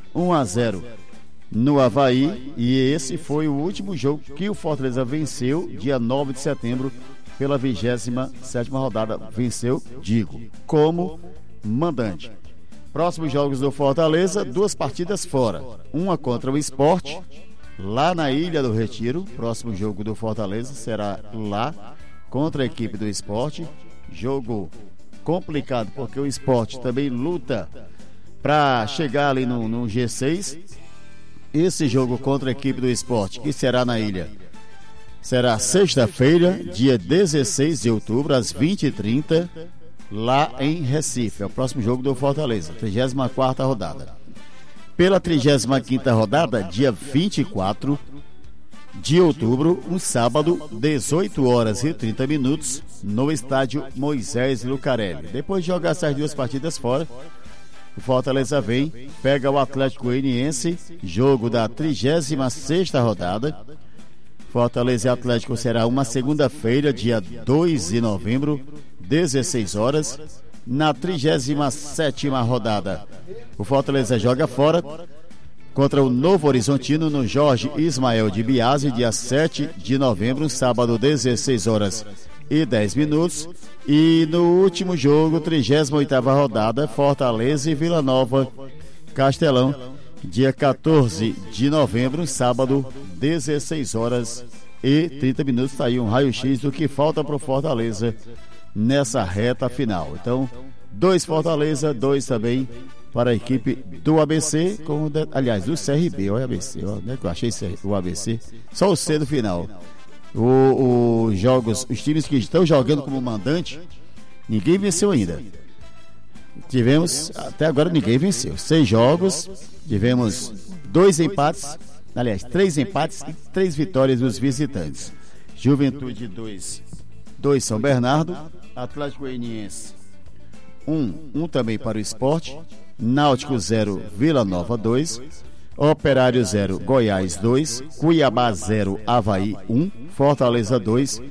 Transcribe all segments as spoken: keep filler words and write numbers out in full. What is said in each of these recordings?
um a zero no Avaí, e esse foi o último jogo que o Fortaleza venceu, dia nove de setembro, pela vigésima sétima rodada. Venceu, digo, como mandante. Próximos jogos do Fortaleza, duas partidas fora. Uma contra o Sport, lá na Ilha do Retiro. Próximo jogo do Fortaleza será lá, contra a equipe do Sport. Jogo complicado, porque o Sport também luta para chegar ali no, no G seis. Esse jogo contra a equipe do Sport, que será na Ilha, será sexta-feira, dia dezesseis de outubro, às vinte e trinta, lá em Recife. É o próximo jogo do Fortaleza, trigésima quarta rodada. Pela trigésima quinta rodada, dia vinte e quatro de outubro, um sábado, dezoito horas e trinta minutos, no estádio Moisés Lucarelli. Depois de jogar essas duas partidas fora, o Fortaleza vem, pega o Atlético Goianiense, jogo da trigésima sexta rodada. Fortaleza e Atlético será uma segunda-feira, dia dois de novembro, dezesseis horas. Na trigésima sétima rodada, o Fortaleza joga fora contra o Novo Horizontino no Jorge Ismael de Biase, dia sete de novembro, sábado, dezesseis horas e dez minutos. E no último jogo, trigésima oitava rodada, Fortaleza e Vila Nova Castelão, dia quatorze de novembro, sábado, dezesseis horas e trinta minutos. Está aí um raio-x do que falta para o Fortaleza nessa reta final. Então, dois Fortaleza, dois também para a equipe do A B C, com, aliás, do C R B. Olha o A B C, ó, né, que eu achei o A B C, só o C do final. Os jogos, os times que estão jogando como mandante, ninguém venceu ainda. Tivemos, até agora ninguém venceu. Seis jogos, tivemos dois empates, aliás, três empates e três vitórias dos visitantes. Juventude dois, dois São Bernardo, Atlético Goianiense um, um também para o Sport, Náutico zero, Vila Nova dois, Operário zero, Goiás dois, Cuiabá zero, Avaí um, Fortaleza dois,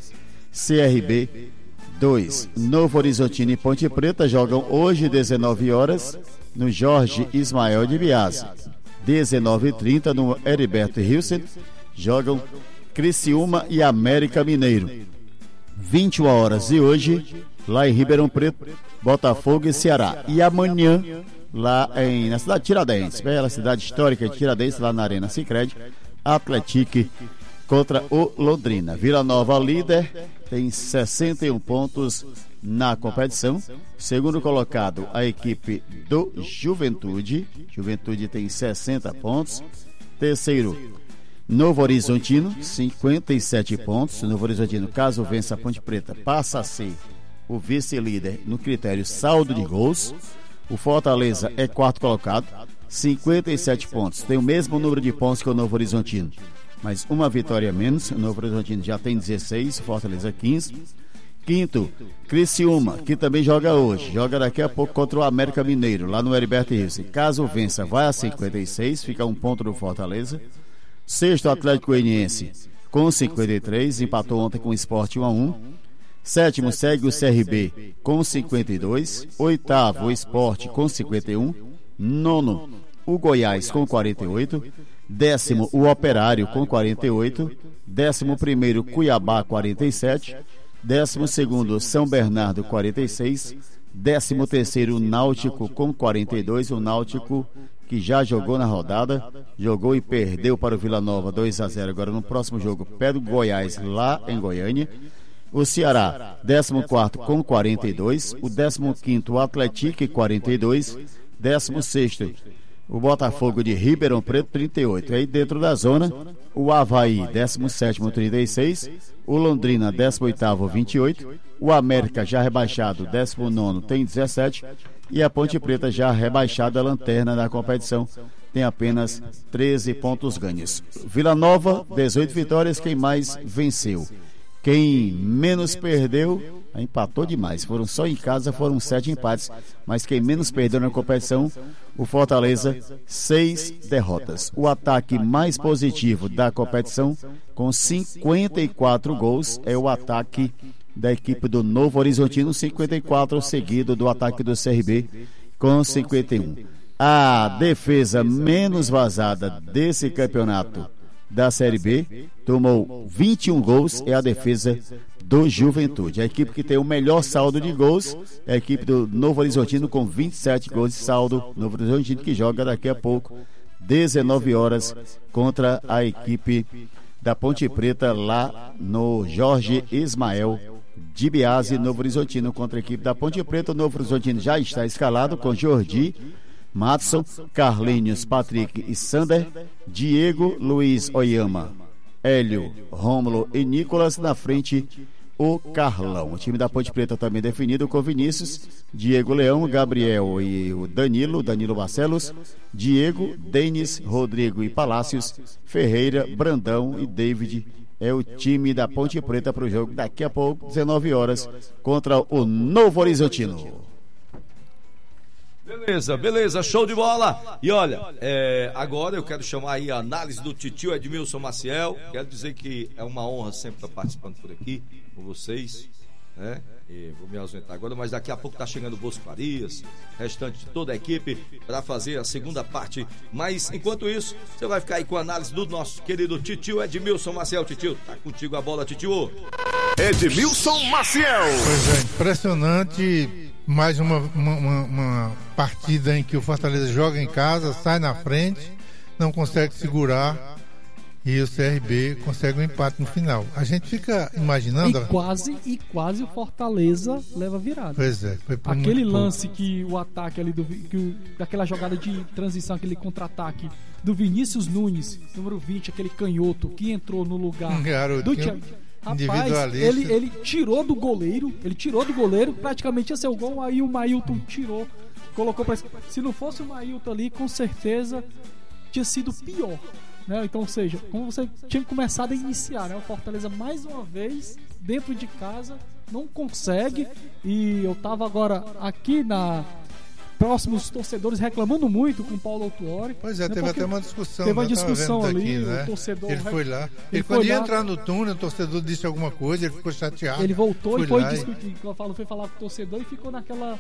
C R B dois. Novo Horizontino e Ponte Preta jogam hoje dezenove horas no Jorge Ismael de Biase. dezenove e trinta no Heriberto Hilsen jogam Criciúma e América Mineiro. vinte e uma horas de hoje, lá em Ribeirão Preto, Botafogo e Ceará. E amanhã, lá em, na cidade de Tiradentes, bela cidade histórica de Tiradentes, lá na Arena Sicredi, Atlético contra o Londrina. Vila Nova líder, tem sessenta e um pontos na competição. Segundo colocado, a equipe do Juventude. Juventude tem sessenta pontos. Terceiro, Novo Horizontino, cinquenta e sete pontos. Novo Horizontino, caso vença a Ponte Preta, passa a ser o vice-líder no critério saldo de gols. O Fortaleza é quarto colocado, cinquenta e sete pontos. Tem o mesmo número de pontos que o Novo Horizontino, mas uma vitória a menos. O Novo Horizontino já tem dezesseis, Fortaleza quinze. Quinto, Criciúma, que também joga hoje. Joga daqui a pouco contra o América Mineiro, lá no Heriberto Hilsen. Caso vença, vai a cinquenta e seis, fica um ponto do Fortaleza. Sexto, Atlético Goianiense, com cinquenta e três, empatou ontem com o Sport um a um. Sétimo, segue o C R B com cinquenta e dois. Oitavo, o Sport com cinquenta e um. Nono, o Goiás com quarenta e oito. Décimo, o Operário com quarenta e oito. Décimo primeiro, Cuiabá quarenta e sete. Décimo segundo, São Bernardo quarenta e seis. Décimo terceiro, o Náutico com quarenta e dois. O Náutico que já jogou na rodada, jogou e perdeu para o Vila Nova dois a zero. Agora no próximo jogo pega o Goiás lá em Goiânia. O Ceará, décimo quarto com quarenta e dois. O décimo quinto, o Atlético, quarenta e dois. Décimo sexto, o Botafogo de Ribeirão Preto, trinta e oito. Aí dentro da zona, o Avaí, décimo sétimo, trinta e seis. O Londrina, décimo oitavo, vinte e oito. O América, já rebaixado, décimo nono, tem dezessete. E a Ponte Preta, já rebaixada, lanterna da competição, tem apenas treze pontos ganhos. Vila Nova, dezoito vitórias. Quem mais venceu? Quem menos perdeu, empatou demais. Foram só em casa, foram sete empates. Mas quem menos perdeu na competição, o Fortaleza, seis derrotas. O ataque mais positivo da competição, com cinquenta e quatro gols, é o ataque da equipe do Novo Horizontino, cinquenta e quatro, seguido do ataque do C R B, com cinquenta e um. A defesa menos vazada desse campeonato da Série B tomou vinte e um gols, é a defesa do Juventude. A equipe que tem o melhor saldo de gols é a equipe do Novo Horizontino, com vinte e sete gols de saldo. Novo Horizontino, que joga daqui a pouco, dezenove horas, contra a equipe da Ponte Preta, lá no Jorge Ismael de Biase. Novo Horizontino contra a equipe da Ponte Preta. O Novo Horizontino já está escalado com Jordi, Matson, Carlinhos, Patrick e Sander, Diego, Luiz Oyama, Hélio, Rômulo e Nicolas. Na frente, o Carlão. O time da Ponte Preta também definido com Vinícius, Diego Leão, Gabriel e o Danilo, Danilo Barcelos, Diego, Denis, Rodrigo e Palácios, Ferreira, Brandão e David. É o time da Ponte Preta para o jogo daqui a pouco, dezenove horas, contra o Novo Horizontino. Beleza, beleza, show de bola. E olha, é, agora eu quero chamar aí a análise do titio Edmilson Maciel. Quero dizer que é uma honra sempre estar participando por aqui com vocês, né? E vou me ausentar agora, mas daqui a pouco tá chegando o Bosco Farias, restante de toda a equipe, para fazer a segunda parte. Mas enquanto isso, você vai ficar aí com a análise do nosso querido titio Edmilson Maciel. Titio, tá contigo a bola, titio. Edmilson Maciel. Pois é, impressionante. Mais uma, uma, uma, uma partida em que o Fortaleza joga em casa, sai na frente, não consegue segurar, e o C R B consegue um empate no final. A gente fica imaginando... E quase, e quase o Fortaleza leva virada. Pois é. Foi por aquele muito lance pouco. que o ataque ali, do, que o, daquela jogada de transição, aquele contra-ataque do Vinícius Nunes, número vinte, aquele canhoto que entrou no lugar Um garotinho do Thiago. Rapaz, ele, ele tirou do goleiro, ele tirou do goleiro, praticamente ia ser o gol, aí o Mailton tirou, colocou pra... Se não fosse o Mailton ali, com certeza tinha sido pior, né? Então, ou seja, como você tinha começado a iniciar, né? O Fortaleza mais uma vez, dentro de casa, não consegue, e eu tava agora aqui na... próximos torcedores reclamando muito com o Paulo Autuori. Pois é, né? teve Porque até uma discussão. Teve uma né? discussão ali, aqui, né? o torcedor... Ele foi lá. Ele, ele quando foi ia lá, entrar no túnel, o torcedor disse alguma coisa, ele ficou chateado. Ele voltou e foi lá discutir, e... Falou, foi falar com o torcedor e ficou naquela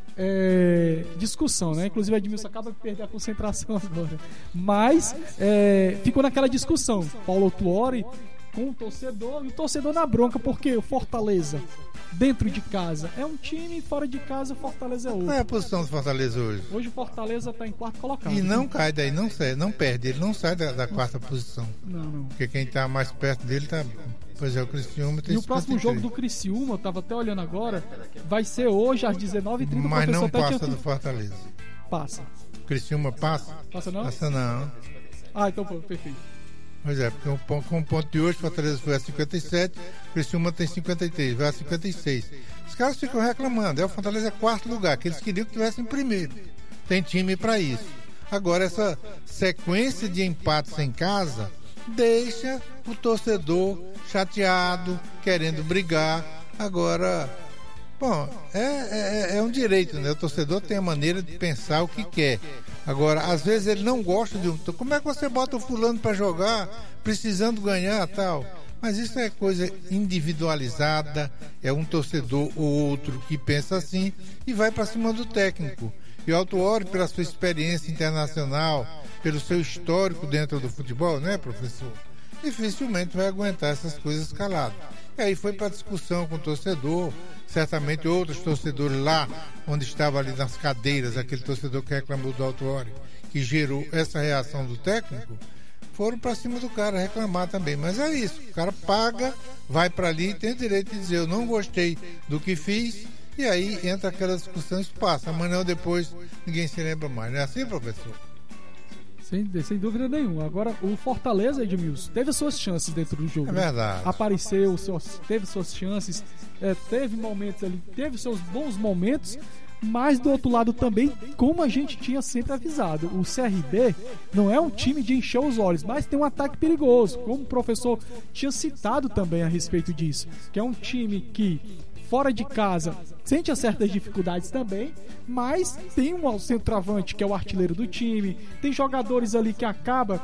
é, discussão, né? Inclusive, Edmilson acaba de perder a concentração agora. Mas é, ficou naquela discussão. Paulo Autuori com o torcedor, e o torcedor na bronca, porque o Fortaleza, dentro de casa, é um time, fora de casa, o Fortaleza é outro. Qual é a posição do Fortaleza hoje? Hoje o Fortaleza está em quarto colocado. E não cai daí, não sai, não perde, ele não sai da, da quarta posição. Não, não. Porque quem está mais perto dele tá. Pois é, o Criciúma tem E o próximo jogo do Criciúma, eu tava até olhando agora, vai ser hoje às dezenove e trinta. Mas não passa tinha... do Fortaleza. Passa. Criciúma passa? Passa não? Passa não. Ah, então pô, perfeito. Pois é, porque com o ponto de hoje, Fortaleza foi a cinquenta e sete, Criciúma tem cinquenta e três, vai a cinquenta e seis. Os caras ficam reclamando, é o Fortaleza é quarto lugar, que eles queriam que tivesse em primeiro. Tem time para isso. Agora, essa sequência de empates em casa deixa o torcedor chateado, querendo brigar. Agora, bom, é, é, é um direito, né? O torcedor tem a maneira de pensar o que quer. Agora, às vezes ele não gosta de um... Como é que você bota o fulano para jogar, precisando ganhar tal? Mas isso é coisa individualizada, é um torcedor ou outro que pensa assim e vai para cima do técnico. E o Autuori, pela sua experiência internacional, pelo seu histórico dentro do futebol, né, professor? Dificilmente vai aguentar essas coisas calado. E aí foi para discussão com o torcedor, certamente outros torcedores lá, onde estava ali nas cadeiras, aquele torcedor que reclamou do Autuori, que gerou essa reação do técnico, foram para cima do cara reclamar também. Mas é isso, o cara paga, vai para ali, tem o direito de dizer, eu não gostei do que fiz, e aí entra aquela discussão, isso passa, amanhã ou depois ninguém se lembra mais. Não é assim, professor? Sem, sem dúvida nenhuma. Agora, o Fortaleza, Edmilson, teve suas chances dentro do jogo. É verdade. Né? Apareceu, seus, teve suas chances, é, teve momentos ali, teve seus bons momentos, mas do outro lado também, como a gente tinha sempre avisado, o C R B não é um time de encher os olhos, mas tem um ataque perigoso, como o professor tinha citado também a respeito disso, que é um time que fora de casa sente certas dificuldades também, mas tem um centroavante que é o artilheiro do time, tem jogadores ali que acaba,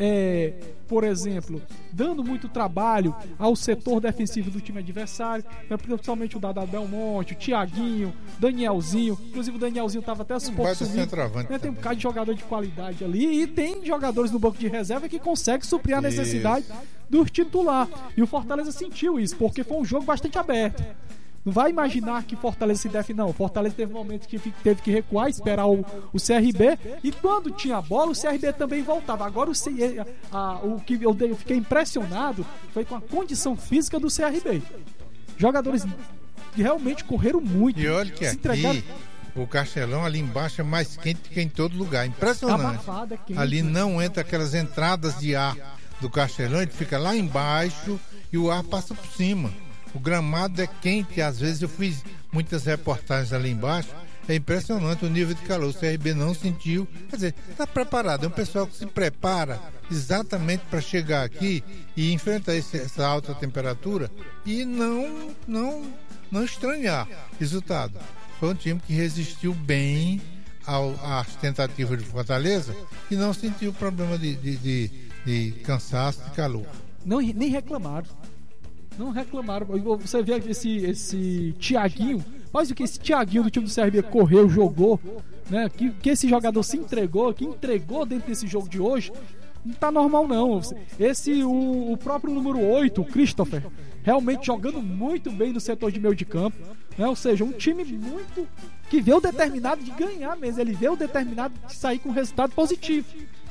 é, por exemplo, dando muito trabalho ao setor defensivo do time adversário, né, principalmente o Dada Belmonte, o Thiaguinho, Danielzinho, inclusive o Danielzinho estava até um pouco sumido, né, tem um bocado de jogador de qualidade ali, e tem jogadores no banco de reserva que conseguem suprir a necessidade isso. do titular, e o Fortaleza sentiu isso, porque foi um jogo bastante aberto. Não vai imaginar que Fortaleza se deve, não. Fortaleza teve momentos que teve que recuar, esperar o, o C R B, e quando tinha a bola, o C R B também voltava. Agora o, C, a, a, o que eu, eu fiquei impressionado foi com a condição física do C R B. Jogadores que realmente correram muito. E olha que aqui entregaram... o Castelão ali embaixo é mais quente que em todo lugar. Impressionante. Abafada, quente, ali não entra aquelas entradas de ar do Castelão, ele fica lá embaixo e o ar passa por cima. O gramado é quente, às vezes eu fiz muitas reportagens ali embaixo, é impressionante o nível de calor. O C R B não sentiu, quer dizer, está preparado, é um pessoal que se prepara exatamente para chegar aqui e enfrentar esse, essa alta temperatura e não, não, não estranhar resultado. Foi um time que resistiu bem ao, às tentativas de Fortaleza e não sentiu problema de, de, de, de cansaço, de calor. Não, nem reclamaram. Não reclamaram. Você vê esse, esse Thiaguinho, mas o que esse Thiaguinho do time do C R B correu, jogou, né? Que, que esse jogador se entregou, que entregou dentro desse jogo de hoje, não tá normal não. Esse, o, o próprio número oito, o Christopher, realmente jogando muito bem no setor de meio de campo, né? Ou seja, um time muito que veio determinado de ganhar mesmo, ele veio determinado de sair com resultado positivo,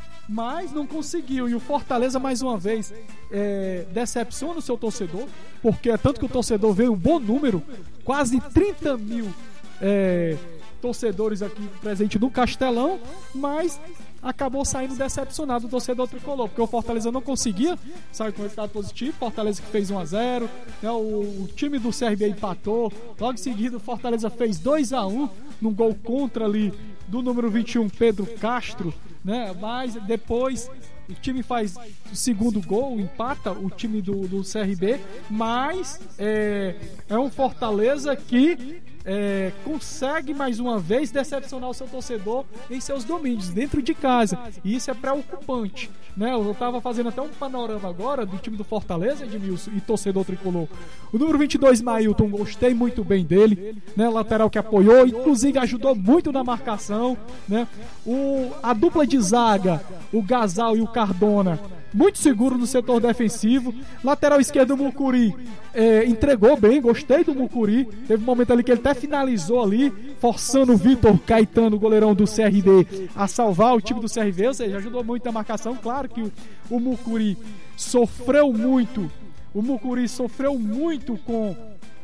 mas não conseguiu. E o Fortaleza mais uma vez é, decepciona o seu torcedor, porque é tanto que o torcedor veio um bom número, quase trinta mil é, torcedores aqui presentes no Castelão, mas acabou saindo decepcionado o torcedor tricolor, porque o Fortaleza não conseguia sair com resultado positivo. Fortaleza que fez um a zero, né? o, o time do C R B empatou, logo em seguida o Fortaleza fez dois a um num gol contra ali do número vinte e um, Pedro Castro, né? Mas depois o time faz o segundo gol, empata o time do, do C R B, mas é, é um Fortaleza que é, consegue mais uma vez decepcionar o seu torcedor em seus domínios, dentro de casa, e isso é preocupante, né? Eu estava fazendo até um panorama agora do time do Fortaleza, Edmilson, e torcedor tricolor. O número vinte e dois, Mailton, gostei muito bem dele, né? Lateral que apoiou, inclusive ajudou muito na marcação, né? O, a dupla de zaga, o Gasal e o Cardona, muito seguro no setor defensivo. Lateral esquerdo, o Mucuri é, entregou bem, gostei do Mucuri. Teve um momento ali que ele até finalizou ali, forçando o Vitor Caetano, goleirão do C R B, a salvar o time do C R B, ou seja, ajudou muito na marcação. Claro que o, o Mucuri sofreu muito, o Mucuri sofreu muito com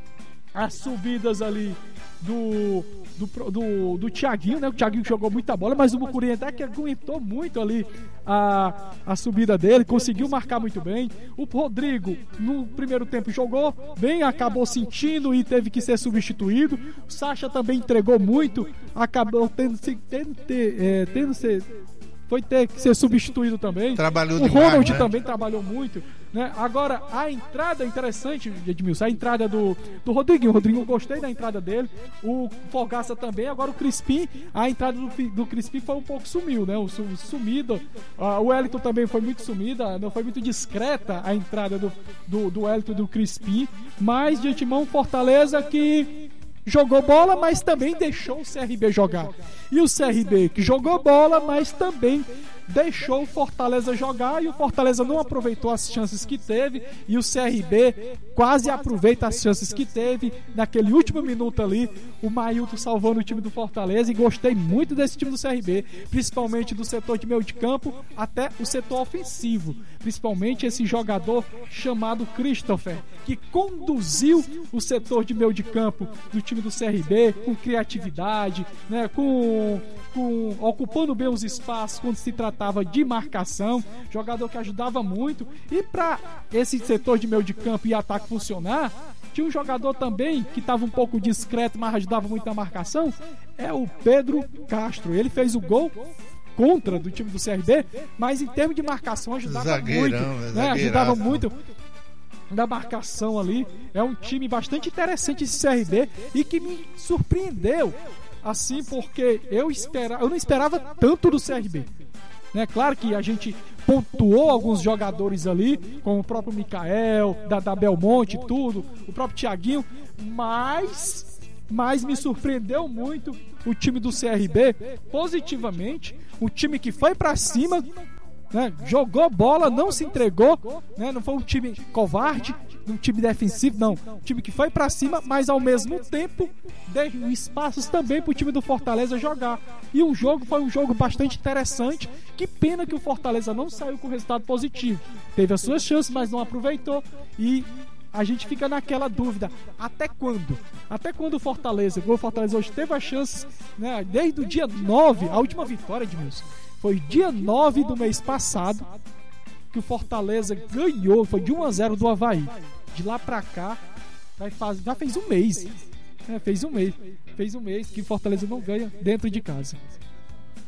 as subidas ali do... Do, do, do Thiaguinho, né? O Thiaguinho jogou muita bola, mas o Mucuri até que aguentou muito ali a, a subida dele, conseguiu marcar muito bem. O Rodrigo, no primeiro tempo, jogou bem, acabou sentindo e teve que ser substituído. O Sacha também entregou muito, acabou tendo, tendo, tendo, é, tendo ser, foi ter que ser substituído também. Trabalhou o demais, Ronald né? também trabalhou muito, né? Agora, a entrada interessante, Edmilson, a entrada do, do Rodriguinho. O Rodriguinho, gostei da entrada dele. O Fogaça também. Agora o Crispim, a entrada do, do Crispim foi um pouco sumiu, né? O sumido. Uh, o Wellington também foi muito sumida, não foi muito discreta a entrada do, do, do Wellington e do Crispim. Mas, de antemão, Fortaleza que jogou bola, mas também deixou o C R B jogar. E o C R B que jogou bola, mas também deixou o Fortaleza jogar, e o Fortaleza não aproveitou as chances que teve, e o C R B quase aproveita as chances que teve naquele último minuto ali, o Mailton salvando o time do Fortaleza. E gostei muito desse time do C R B, principalmente do setor de meio de campo até o setor ofensivo, principalmente esse jogador chamado Christopher, que conduziu o setor de meio de campo do time do C R B com criatividade, né, com, com ocupando bem os espaços quando se tratava de marcação, jogador que ajudava muito. E para esse setor de meio de campo e ataque funcionar, tinha um jogador também que estava um pouco discreto, mas ajudava muito na marcação, é o Pedro Castro. Ele fez o gol contra do time do C R B, mas em termos de marcação ajudava zagueirão, muito, né? Ajudava muito. da marcação ali. É um time bastante interessante esse C R B e que me surpreendeu, assim, porque eu, espera, eu não esperava tanto do C R B. Né? Claro que a gente pontuou alguns jogadores ali, como o próprio Mikael, da, da Belmonte, tudo, o próprio Thiaguinho, mas, mas me surpreendeu muito o time do C R B, positivamente, o time que foi pra cima, né? Jogou bola, não se entregou, né? Não foi um time covarde, um time defensivo, não, um time que foi pra cima, mas ao mesmo tempo deu espaços também pro time do Fortaleza jogar, e o jogo foi um jogo bastante interessante. Que pena que o Fortaleza não saiu com resultado positivo, teve as suas chances, mas não aproveitou, e a gente fica naquela dúvida, até quando? Até quando o Fortaleza, o Fortaleza hoje teve as chances, né? Desde o dia nove, a última vitória, Edmilson, foi dia nove do mês passado que o Fortaleza ganhou, foi de um a zero do Avaí. De lá pra cá, vai faz, já fez um mês. É, fez um mês. Fez um mês que o Fortaleza não ganha dentro de casa.